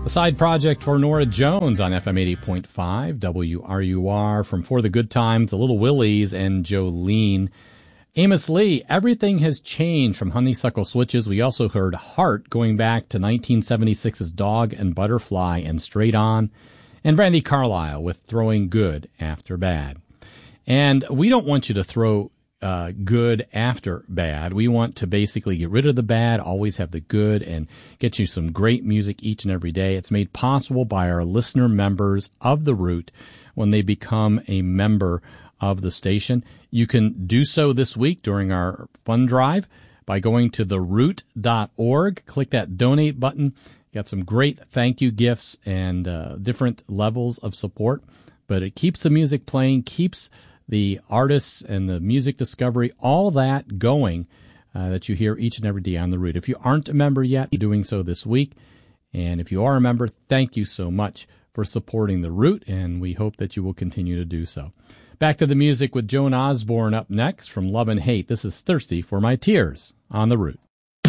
The side project for Nora Jones on FM 80.5 WRUR from For the Good Times, The Little Willies, and Jolene. Amos Lee, Everything Has Changed from Honeysuckle Switches. We also heard Heart going back to 1976's Dog and Butterfly and Straight On. And Brandi Carlile with Throwing Good After Bad. And we don't want you to throw good after bad. We want to basically get rid of the bad, always have the good, and get you some great music each and every day. It's made possible by our listener members of The Root when they become a member of the station. You can do so this week during our fund drive by going to theroot.org. Click that donate button. Got some great thank you gifts and different levels of support. But it keeps the music playing, keeps the artists and the music discovery, all that going that you hear each and every day on The Root. If you aren't a member yet, you're doing so this week. And if you are a member, thank you so much for supporting The Root, and we hope that you will continue to do so. Back to the music with Joan Osborne up next from Love and Hate. This is Thirsty for My Tears on The Root.